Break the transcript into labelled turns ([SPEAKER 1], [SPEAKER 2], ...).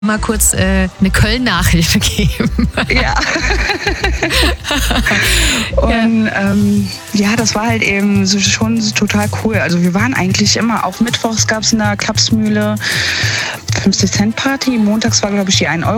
[SPEAKER 1] mal kurz eine Köln-Nachhilfe geben.
[SPEAKER 2] Ja. Und das war halt eben schon total cool. Also wir waren eigentlich immer, auch mittwochs gab es in der Klapsmühle 50-Cent-Party. Montags war, glaube ich, die 1 €